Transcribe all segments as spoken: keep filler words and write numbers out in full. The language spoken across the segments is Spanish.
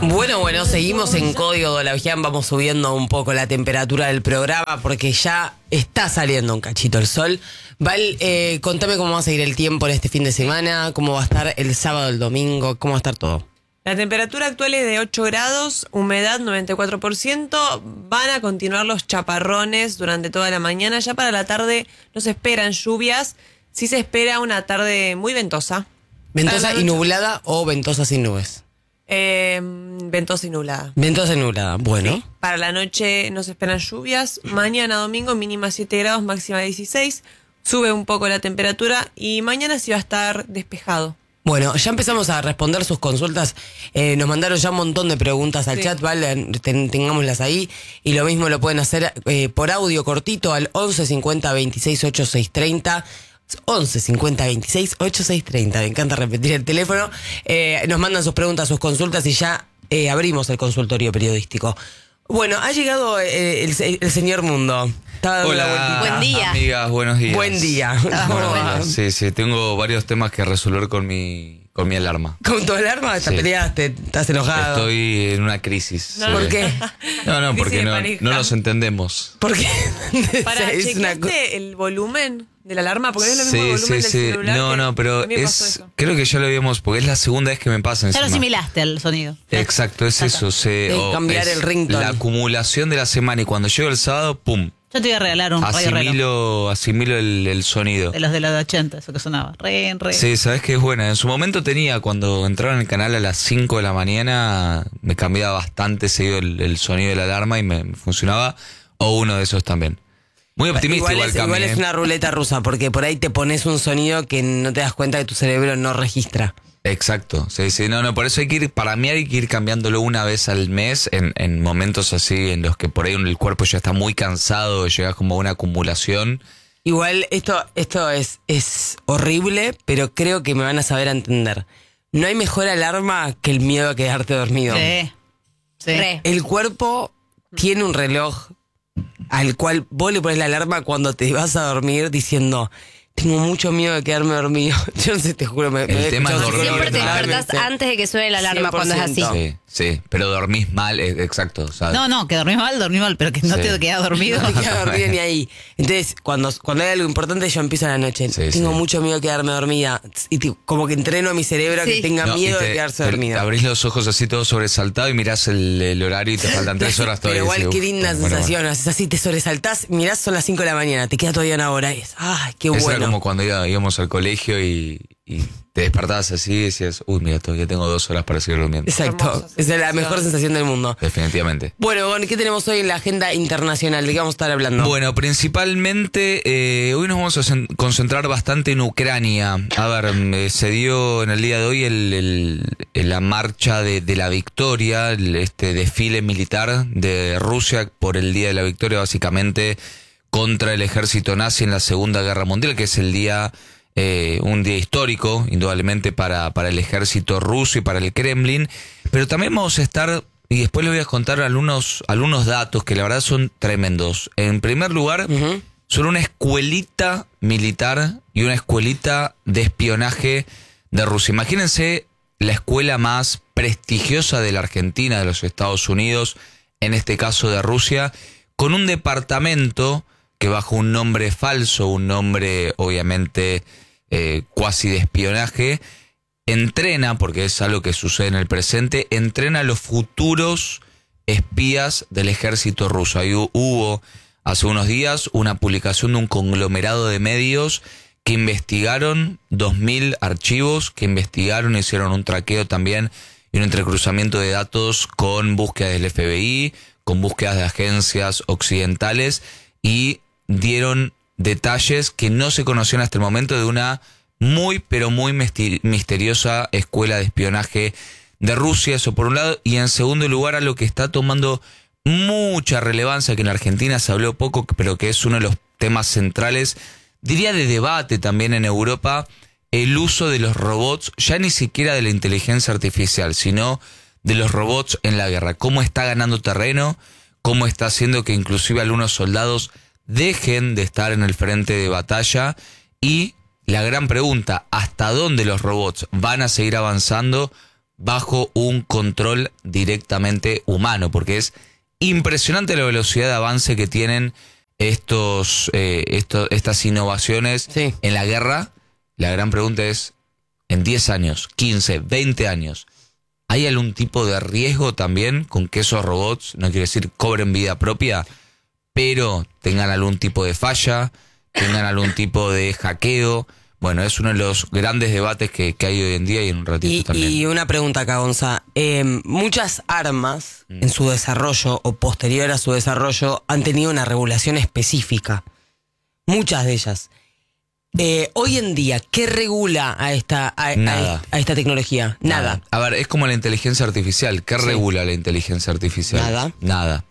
Bueno, bueno, seguimos en Código Dolavian, vamos subiendo un poco la temperatura del programa porque ya está saliendo un cachito el sol. Val, eh, contame cómo va a seguir el tiempo en este fin de semana, cómo va a estar el sábado, el domingo, cómo va a estar todo. La temperatura actual es de ocho grados, humedad noventa y cuatro por ciento, van a continuar los chaparrones durante toda la mañana, ya para la tarde no se esperan lluvias, sí se espera una tarde muy ventosa. ¿Ventosa y nublada o ventosa sin nubes? Eh, ventosa y nublada. Ventosa y nublada, bueno. Sí. Para la noche no se esperan lluvias, mañana domingo mínima siete grados, máxima dieciséis, sube un poco la temperatura y mañana sí va a estar despejado. Bueno, ya empezamos a responder sus consultas. Eh, nos mandaron ya un montón de preguntas al sí. chat, ¿vale? Ten, tengámoslas ahí. Y lo mismo lo pueden hacer eh, por audio cortito al once cincuenta veintiséis ochenta y seis treinta. once cincuenta veintiséis ochenta y seis treinta. Me encanta repetir el teléfono. Eh, nos mandan sus preguntas, sus consultas y ya eh, abrimos el consultorio periodístico. Bueno, ha llegado eh, el, el señor Mundo. Hola, buen día. Amigas, buenos días. Buen día. Bueno, sí, sí, tengo varios temas que resolver con mi, con mi alarma. ¿Con tu alarma? ¿Te sí. peleaste? ¿Estás enojado? Estoy en una crisis. No, ¿por qué? No, no, porque no, no nos entendemos. ¿Por qué? Para, es ¿chequeaste una... el volumen de la alarma? Porque no es lo sí, mismo volumen sí, del sí. celular. No, que no, pero es, creo que ya lo habíamos, porque es la segunda vez que me pasa encima. Ya lo asimilaste al sonido. Exacto, es eso. Se, o cambiar es el ringtone. La acumulación de la semana y cuando llego el sábado, ¡pum! Yo te voy a regalar un radio reloj. Asimilo, asimilo el, el sonido. De los de los ochenta, eso que sonaba. Re, re. Sí, sabes que es buena. En su momento tenía, cuando entraba en el canal a las cinco de la mañana, me cambiaba bastante seguido el, el sonido de la alarma y me, me funcionaba. O uno de esos también. Muy optimista igual, igual es, igual igual es una ruleta rusa, porque por ahí te pones un sonido que no te das cuenta que tu cerebro no registra. Exacto, sí, sí, no, no, por eso hay que ir, para mí hay que ir cambiándolo una vez al mes en, en momentos así en los que por ahí el cuerpo ya está muy cansado, llega como a una acumulación. Igual esto, esto es, es horrible, pero creo que me van a saber entender. No hay mejor alarma que el miedo a quedarte dormido. Sí, sí. El cuerpo tiene un reloj al cual vos le pones la alarma cuando te vas a dormir diciendo... Tengo mucho miedo de quedarme dormido. Yo no sé, te juro, me, el me tema es dormir. Siempre te despertás antes de que suene la alarma cien por ciento. Cuando es así. Sí, sí, pero dormís mal, eh, exacto. ¿Sabes? No, no, que dormís mal, dormís mal, pero que no sí. te quedas dormido. No te quedas dormido ni ahí. Entonces, cuando, cuando hay algo importante, yo empiezo a la noche. Sí, Tengo sí. mucho miedo de quedarme dormida. Y te, como que entreno a mi cerebro a sí. que tenga no, miedo te, de quedarse te, dormido. Abrís los ojos así todo sobresaltado y mirás el, el horario y te faltan tres horas todavía. Pero igual, qué linda bueno, sensación. Bueno. Haces así, te sobresaltás, mirás, son las cinco de la mañana, te queda todavía una hora. Es, ¡ay, qué Eso bueno! Era como cuando iba, íbamos al colegio y, y te despertabas así y decías, uy, mira, todavía tengo dos horas para seguir durmiendo. Exacto, esa es la mejor sensación del mundo. Definitivamente. Bueno, Gon, ¿qué tenemos hoy en la agenda internacional? ¿De qué vamos a estar hablando? Bueno, principalmente eh, hoy nos vamos a concentrar bastante en Ucrania. A ver, eh, se dio en el día de hoy el, el, el, la marcha de, de la victoria, el, este desfile militar de Rusia por el Día de la Victoria, básicamente contra el ejército nazi en la Segunda Guerra Mundial, que es el día, eh, un día histórico, indudablemente para, para el ejército ruso y para el Kremlin, pero también vamos a estar, y después les voy a contar algunos, algunos datos que la verdad son tremendos. En primer lugar, uh-huh. son una escuelita militar y una escuelita de espionaje de Rusia. Imagínense la escuela más prestigiosa de la Argentina, de los Estados Unidos, en este caso de Rusia, con un departamento que bajo un nombre falso, un nombre obviamente eh, cuasi de espionaje, entrena, porque es algo que sucede en el presente, entrena a los futuros espías del ejército ruso. Ahí hubo hace unos días una publicación de un conglomerado de medios que investigaron dos mil archivos, que investigaron, hicieron un traqueo también y un entrecruzamiento de datos con búsquedas del F B I, con búsquedas de agencias occidentales y dieron detalles que no se conocían hasta el momento de una muy, pero muy misteriosa escuela de espionaje de Rusia, eso por un lado, y en segundo lugar a lo que está tomando mucha relevancia, que en Argentina se habló poco, pero que es uno de los temas centrales, diría de debate también en Europa, el uso de los robots, ya ni siquiera de la inteligencia artificial, sino de los robots en la guerra. Cómo está ganando terreno, cómo está haciendo que inclusive algunos soldados dejen de estar en el frente de batalla y la gran pregunta, ¿hasta dónde los robots van a seguir avanzando bajo un control directamente humano, porque es impresionante la velocidad de avance que tienen estos, eh, esto, estas innovaciones Sí. en la guerra. La gran pregunta es, en diez años, quince, veinte años, ¿hay algún tipo de riesgo también con que esos robots, no quiero decir cobren vida propia, pero tengan algún tipo de falla, tengan algún tipo de hackeo? Bueno, es uno de los grandes debates que, que hay hoy en día y en un ratito Y, también. y una pregunta acá, Gonza. Eh, muchas armas Mm. en su desarrollo o posterior a su desarrollo han tenido una regulación específica. Muchas de ellas. Eh, hoy en día, ¿qué regula a esta, a, a- Nada. a esta tecnología? Nada. A ver, es como la inteligencia artificial. ¿Qué Sí. regula la inteligencia artificial? Nada. Nada.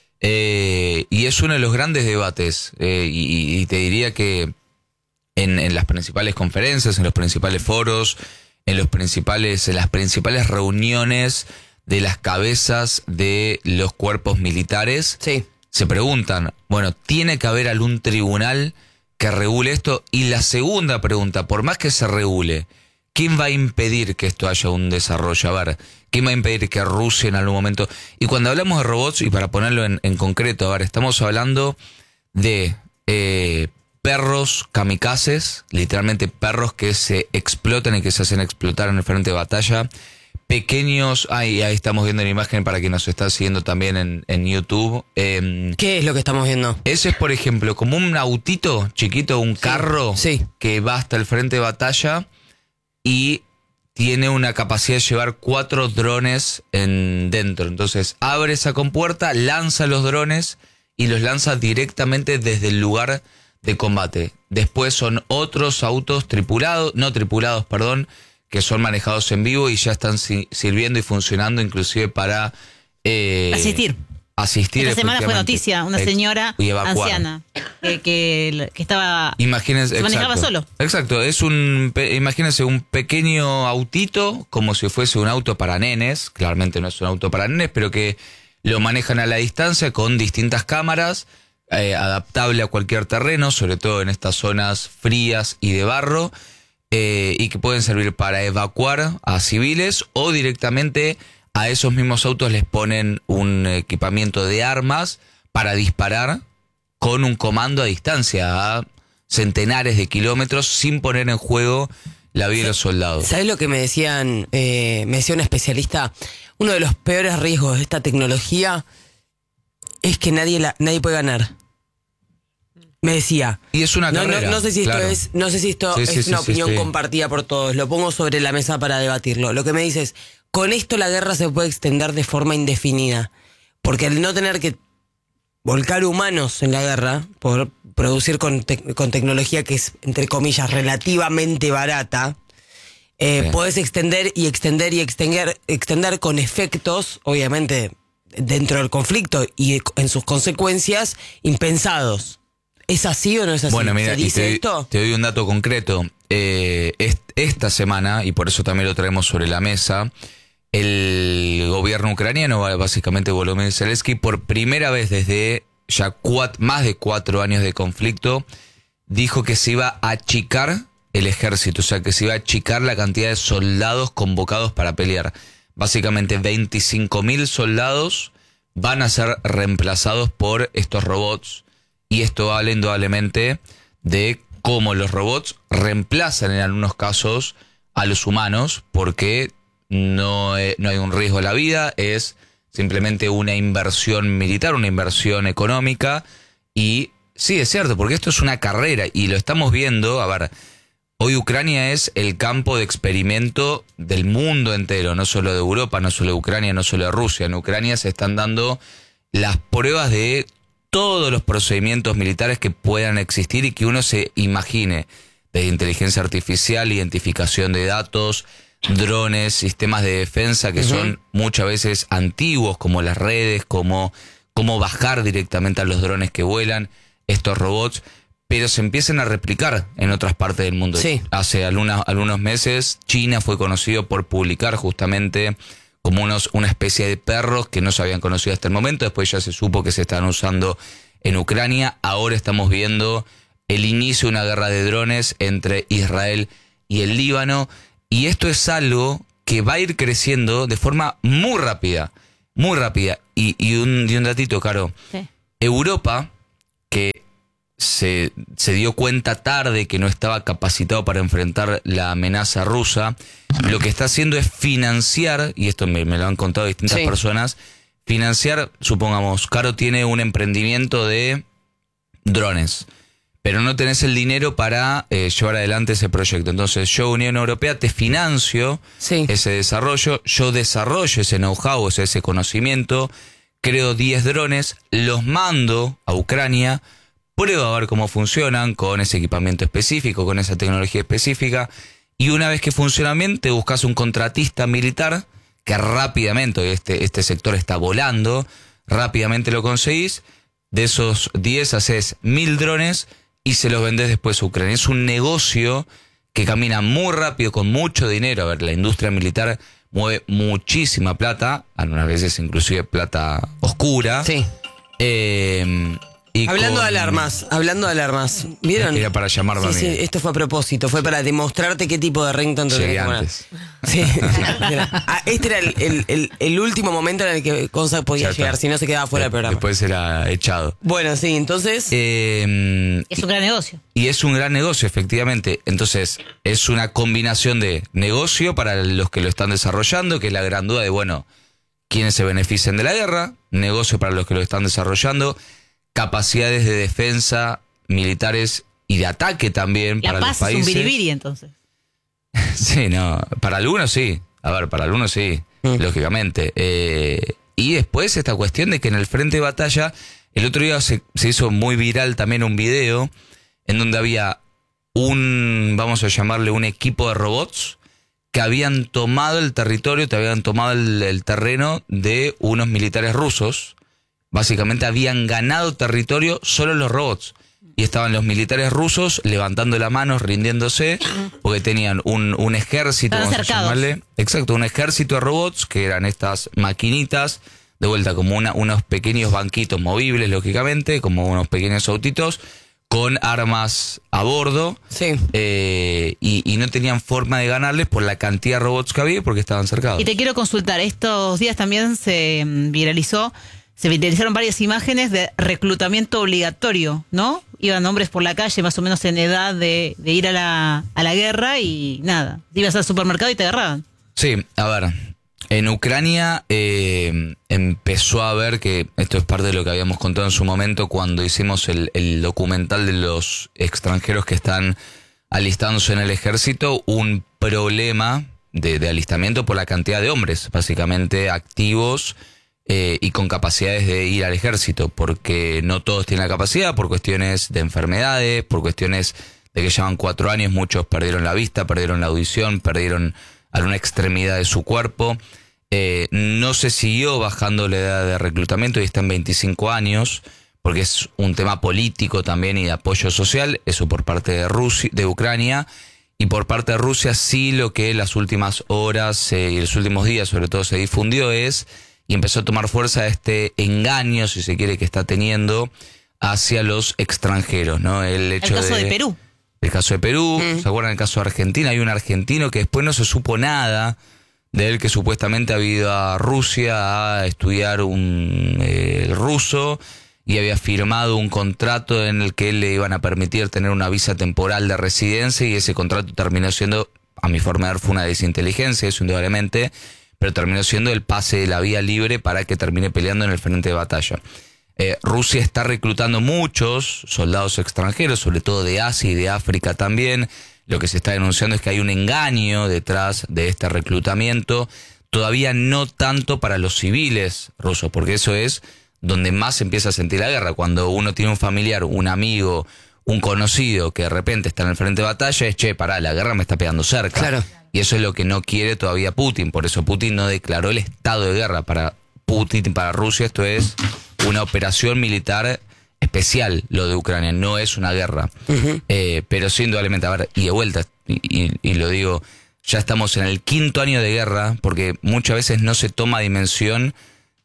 Eh, y es uno de los grandes debates. eh, y, y te diría que en, en las principales conferencias, en los principales foros, en los principales, en las principales reuniones de las cabezas de los cuerpos militares, Sí. se preguntan, bueno, ¿tiene que haber algún tribunal que regule esto? Y la segunda pregunta, por más que se regule, ¿quién va a impedir que esto haya un desarrollo? A ver, ¿quién va a impedir que Rusia en algún momento... Y cuando hablamos de robots, y para ponerlo en, en concreto, a ver, estamos hablando de eh, perros kamikazes, literalmente perros que se explotan y que se hacen explotar en el frente de batalla, pequeños, ahí, ahí estamos viendo la imagen para quien nos está siguiendo también en, en YouTube. Eh, ¿Qué es lo que estamos viendo? ese es, por ejemplo, como un autito chiquito, un carro sí. que va hasta el frente de batalla y tiene una capacidad de llevar cuatro drones en dentro. Entonces abre esa compuerta, lanza los drones y los lanza directamente desde el lugar de combate. Después son otros autos tripulados, no tripulados, perdón, que son manejados en vivo y ya están si- sirviendo y funcionando inclusive para eh, Asistir. Asistir. Esta semana fue efectivamente. noticia, una Ex- señora y evacuar. anciana que, que, que estaba... Imagínense, Se manejaba exacto. solo. Exacto, es un, pe- imagínense un pequeño autito, como si fuese un auto para nenes, claramente no es un auto para nenes, pero que lo manejan a la distancia con distintas cámaras, eh, adaptable a cualquier terreno, sobre todo en estas zonas frías y de barro, eh, y que pueden servir para evacuar a civiles o directamente a esos mismos autos les ponen un equipamiento de armas para disparar con un comando a distancia, a centenares de kilómetros, sin poner en juego la vida de los soldados. ¿Sabes lo que me decían? Eh, me decía un especialista. Uno de los peores riesgos de esta tecnología es que nadie la, nadie puede ganar. Me decía. Y es una No, no, carrera. no sé si esto claro. es, no sé si esto Sí, es sí, sí, una sí, opinión sí. compartida por todos. Lo pongo sobre la mesa para debatirlo. Lo que me dice es, con esto la guerra se puede extender de forma indefinida. Porque al no tener que volcar humanos en la guerra, por producir con, tec- con tecnología que es, entre comillas, relativamente barata, eh, Sí. podés extender y extender y extender, extender con efectos, obviamente, dentro del conflicto y en sus consecuencias, impensados. ¿Es así o no es así? Bueno, mira, ¿Se y dice te, esto? te doy un dato concreto. Eh, est- esta semana, y por eso también lo traemos sobre la mesa, el gobierno ucraniano, básicamente Volodymyr Zelensky, por primera vez desde ya cuat- más de cuatro años de conflicto, dijo que se iba a achicar el ejército, o sea, que se iba a achicar la cantidad de soldados convocados para pelear. Básicamente veinticinco mil soldados van a ser reemplazados por estos robots. Y esto habla indudablemente de cómo los robots reemplazan en algunos casos a los humanos, porque no, eh, no hay un riesgo a la vida, es simplemente una inversión militar, una inversión económica. Y sí, es cierto, porque esto es una carrera y lo estamos viendo. A ver, hoy Ucrania es el campo de experimento del mundo entero, no solo de Europa, no solo de Ucrania, no solo de Rusia. En Ucrania se están dando las pruebas de todos los procedimientos militares que puedan existir y que uno se imagine, desde inteligencia artificial, identificación de datos, drones, sistemas de defensa que Ujú. son muchas veces antiguos, como las redes, como cómo bajar directamente a los drones que vuelan, estos robots, pero se empiezan a replicar en otras partes del mundo. Sí. Hace alguna- algunos meses China fue conocido por publicar justamente como unos, una especie de perros que no se habían conocido hasta el momento. Después ya se supo que se están usando en Ucrania. Ahora estamos viendo el inicio de una guerra de drones entre Israel y el Líbano. Y esto es algo que va a ir creciendo de forma muy rápida, muy rápida. Y, y, un, y un datito, Caro. Sí. Europa, que se, se dio cuenta tarde que no estaba capacitado para enfrentar la amenaza rusa, lo que está haciendo es financiar, y esto me, me lo han contado distintas Sí. personas, financiar, supongamos, Caro tiene un emprendimiento de drones, pero no tenés el dinero para eh, llevar adelante ese proyecto. Entonces yo, Unión Europea, te financio Sí. ese desarrollo, yo desarrollo ese know-how, o sea, ese conocimiento, creo diez drones, los mando a Ucrania, pruebo a ver cómo funcionan con ese equipamiento específico, con esa tecnología específica, y una vez que funcionan bien, te buscas un contratista militar que rápidamente, este, este sector está volando, rápidamente lo conseguís, de esos diez haces mil drones y se los vendés después a Ucrania. Es un negocio que camina muy rápido, con mucho dinero. A ver, la industria militar mueve muchísima plata, algunas veces inclusive plata oscura. Sí. Eh, y Hablando con- de alarmas, hablando de alarmas. ¿Vieron? Era para llamarme a Sí, mí. sí, esto fue a propósito, fue para demostrarte qué tipo de ringtone te Llegué tenés que poner. antes. Sí. Ah, este era el, el- el- el último momento en el que Cosa podía Ya está. llegar, si no se quedaba fuera del programa. Después era echado. Bueno, sí, entonces. Eh, Es un gran negocio. Y es un gran negocio, efectivamente. Entonces, es una combinación de negocio para los que lo están desarrollando, que es la gran duda de, bueno, quiénes se benefician de la guerra, negocio para los que lo están desarrollando, capacidades de defensa militares y de ataque también La para los paz es un países. biribiri, entonces. Sí, no, para algunos sí. A ver, para algunos sí, Mm. lógicamente. Eh, y después esta cuestión de que en el frente de batalla, el otro día se, se hizo muy viral también un video en donde había un, vamos a llamarle un equipo de robots que habían tomado el territorio, te habían tomado el, el terreno de unos militares rusos. Básicamente habían ganado territorio solo los robots. Y estaban los militares rusos levantando la mano, rindiéndose, porque tenían un, un ejército, Estaban vamos a cercados. llamarle, exacto, un ejército de robots, que eran estas maquinitas, de vuelta como una, unos pequeños banquitos movibles, lógicamente, como unos pequeños autitos, con armas a bordo, Sí. eh, y, y no tenían forma de ganarles por la cantidad de robots que había, porque estaban cercados. Y te quiero consultar, estos días también se mm, viralizó, se viralizaron varias imágenes de reclutamiento obligatorio, ¿no? Iban hombres por la calle más o menos en edad de, de ir a la, a la guerra y nada, ibas al supermercado y te agarraban. Sí, a ver, en Ucrania eh, empezó a ver que, esto es parte de lo que habíamos contado en su momento cuando hicimos el, el documental de los extranjeros que están alistándose en el ejército, un problema de, de alistamiento por la cantidad de hombres, básicamente activos eh, y con capacidades de ir al ejército, porque no todos tienen la capacidad, por cuestiones de enfermedades, por cuestiones de que llevan cuatro años, muchos perdieron la vista, perdieron la audición, perdieron alguna extremidad de su cuerpo. Eh, no se siguió bajando la edad de reclutamiento y está en veinticinco años, porque es un tema político también y de apoyo social, eso por parte de Rusia, de Ucrania, y por parte de Rusia sí lo que en las últimas horas eh, y los últimos días sobre todo se difundió es, y empezó a tomar fuerza este engaño, si se quiere, que está teniendo hacia los extranjeros, ¿no? El hecho El caso de, de Perú. El caso de Perú, Mm. ¿se acuerdan del caso de Argentina? Hay un argentino que después no se supo nada de él, que supuestamente había ido a Rusia a estudiar un, eh, el ruso y había firmado un contrato en el que él le iban a permitir tener una visa temporal de residencia, y ese contrato terminó siendo, a mi forma de ver, fue una desinteligencia, eso indudablemente, pero terminó siendo el pase de la vía libre para que termine peleando en el frente de batalla. Eh, Rusia está reclutando muchos soldados extranjeros, sobre todo de Asia y de África también. Lo que se está denunciando es que hay un engaño detrás de este reclutamiento, todavía no tanto para los civiles rusos, porque eso es donde más se empieza a sentir la guerra. Cuando uno tiene un familiar, un amigo, un conocido que de repente está en el frente de batalla, es, che, pará, la guerra me está pegando cerca. Claro. Y eso es lo que no quiere todavía Putin, por eso Putin no declaró el estado de guerra. Para Putin, para Rusia, esto es una operación militar especial, lo de Ucrania, no es una guerra. Ujú. Eh, pero sí, indudablemente, a ver, y de vuelta, y, y- y lo digo, ya estamos en el quinto año de guerra, porque muchas veces no se toma dimensión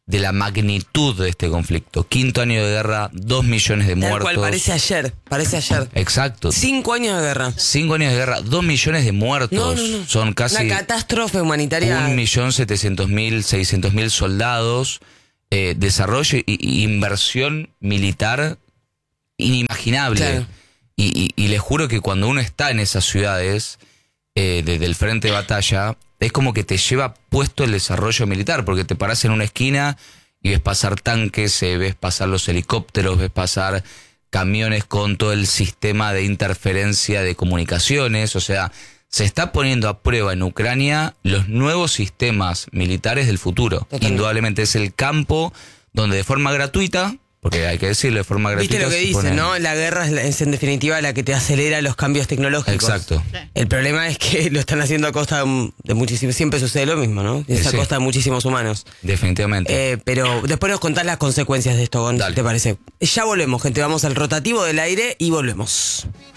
de la magnitud de este conflicto. Quinto año de guerra, dos millones de Tal muertos. cual, parece ayer, parece ayer. Exacto. Cinco años de guerra. Cinco años de guerra, dos millones de muertos. No, no, no. Son casi una catástrofe humanitaria. un millón setecientos mil, seiscientos mil soldados, eh, desarrollo y, y inversión militar inimaginable. Claro. Y, y, y les juro que cuando uno está en esas ciudades, eh, desde el frente de batalla, es como que te lleva puesto el desarrollo militar, porque te parás en una esquina y ves pasar tanques, eh, ves pasar los helicópteros, ves pasar camiones con todo el sistema de interferencia de comunicaciones. O sea, se está poniendo a prueba en Ucrania los nuevos sistemas militares del futuro. Totalmente. Indudablemente es el campo donde de forma gratuita, porque hay que decirlo, de forma gratuita. Viste lo que se dicen, ponen- ¿no? La guerra es, la- es en definitiva la que te acelera los cambios tecnológicos. Exacto. El problema es que lo están haciendo a costa de, de muchísimo. Siempre sucede lo mismo, ¿no? Es a Sí. costa de muchísimos humanos. Definitivamente. Eh, pero después nos contás las consecuencias de esto, Gon, Dale. ¿te parece? Ya volvemos, gente. Vamos al rotativo del aire y volvemos.